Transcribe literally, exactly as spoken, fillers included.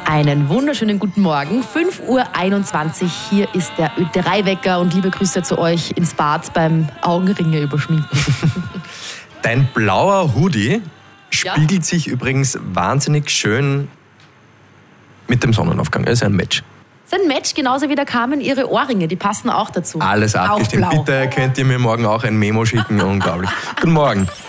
Einen wunderschönen guten Morgen, fünf Uhr einundzwanzig, hier ist der Ö drei Wecker und liebe Grüße zu euch ins Bad beim Augenringe überschminken. Dein blauer Hoodie spiegelt ja. sich übrigens wahnsinnig schön mit dem Sonnenaufgang. Es ist ein Match. Es ist ein Match, genauso wie der Carmen ihre Ohrringe, die passen auch dazu. Alles abgestimmt. Bitte könnt ihr mir morgen auch ein Memo schicken, unglaublich. Guten Morgen.